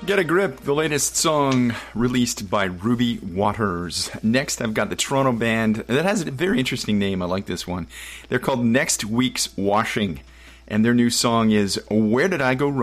Get a Grip, the latest song released by Ruby Waters. Next, I've got the Toronto band that has a very interesting name. I like this one. They're called Next Week's Washing, and their new song is Where Did I Go Wrong?